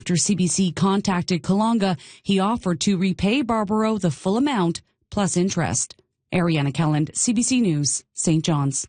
After CBC contacted Kalonga, he offered to repay Barbaro the full amount plus interest. Ariana Kelland, CBC News, St. John's.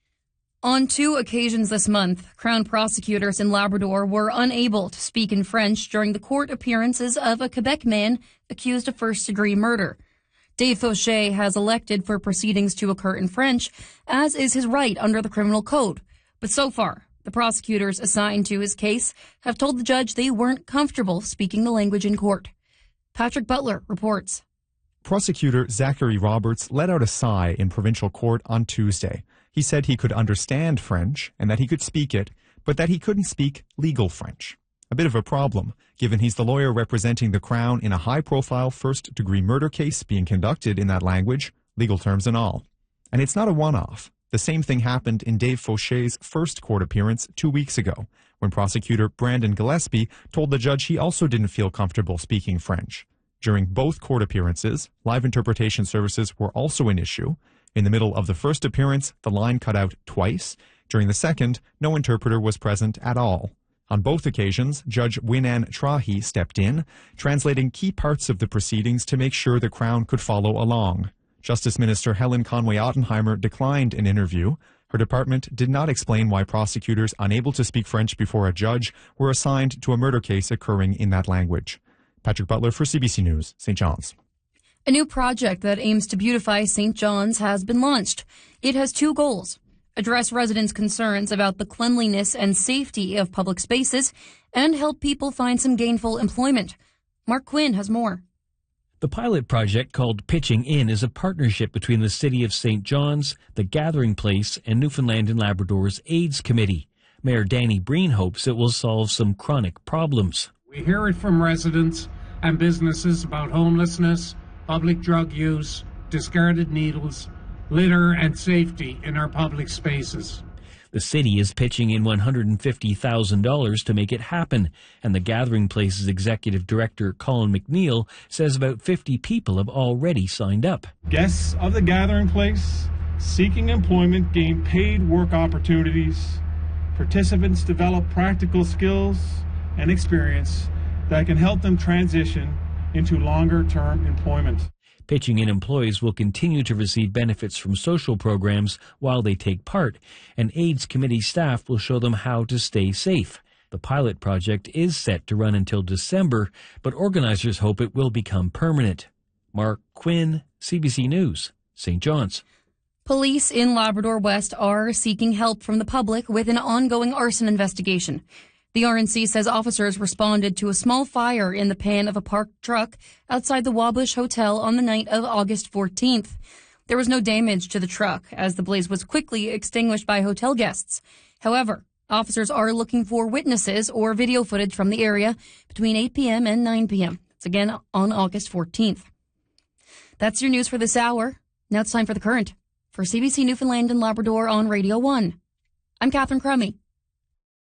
On 2 occasions this month, Crown prosecutors in Labrador were unable to speak in French during the court appearances of a Quebec man accused of first-degree murder. Dave Fauché has elected for proceedings to occur in French, as is his right under the criminal code. But so far, the prosecutors assigned to his case have told the judge they weren't comfortable speaking the language in court. Patrick Butler reports. Prosecutor Zachary Roberts let out a sigh in provincial court on Tuesday. He said he could understand French and that he could speak it, but that he couldn't speak legal French. A bit of a problem, given he's the lawyer representing the Crown in a high-profile first-degree murder case being conducted in that language, legal terms and all. And it's not a one-off. The same thing happened in Dave Fauché's first court appearance 2 weeks ago, when prosecutor Brandon Gillespie told the judge he also didn't feel comfortable speaking French. During both court appearances, live interpretation services were also an issue. In the middle of the first appearance, the line cut out twice. During the second, no interpreter was present at all. On both occasions, Judge Winan Trahi stepped in, translating key parts of the proceedings to make sure the Crown could follow along. Justice Minister Helen Conway-Ottenheimer declined an interview. Her department did not explain why prosecutors unable to speak French before a judge were assigned to a murder case occurring in that language. Patrick Butler for CBC News, St. John's. A new project that aims to beautify St. John's has been launched. It has 2 goals: address residents' concerns about the cleanliness and safety of public spaces, and help people find some gainful employment. Mark Quinn has more. The pilot project, called Pitching In, is a partnership between the City of St. John's, the Gathering Place, and Newfoundland and Labrador's AIDS Committee. Mayor Danny Breen hopes it will solve some chronic problems. We hear it from residents and businesses about homelessness, public drug use, discarded needles, litter and safety in our public spaces. The city is pitching in $150,000 to make it happen, and the Gathering Place's executive director, Colin McNeil, says about 50 people have already signed up. Guests of the Gathering Place seeking employment gain paid work opportunities. Participants develop practical skills and experience that can help them transition into longer-term employment. Pitching In employees will continue to receive benefits from social programs while they take part, and AIDS Committee staff will show them how to stay safe. The pilot project is set to run until December, but organizers hope it will become permanent. Mark Quinn, CBC News, St. John's. Police in Labrador West are seeking help from the public with an ongoing arson investigation. The RNC says officers responded to a small fire in the pan of a parked truck outside the Wabush Hotel on the night of August 14th. There was no damage to the truck, as the blaze was quickly extinguished by hotel guests. However, officers are looking for witnesses or video footage from the area between 8 p.m. and 9 p.m. It's again on August 14th. That's your news for this hour. Now it's time for The Current. For CBC Newfoundland and Labrador on Radio 1, I'm Catherine Crummy.